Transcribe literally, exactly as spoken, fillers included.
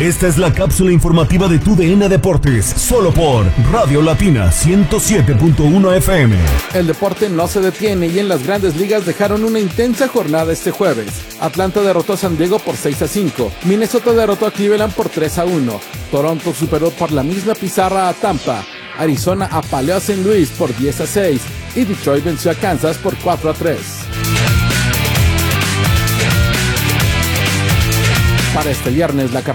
Esta es la cápsula informativa de Tu D N Deportes, solo por Radio Latina ciento siete punto uno F M. El deporte no se detiene y en las grandes ligas dejaron una intensa jornada este jueves. Atlanta derrotó a San Diego por seis a cinco, Minnesota derrotó a Cleveland por tres a uno, Toronto superó por la misma pizarra a Tampa, Arizona apaleó a Saint Louis por diez a seis y Detroit venció a Kansas por cuatro a tres. Para este viernes, la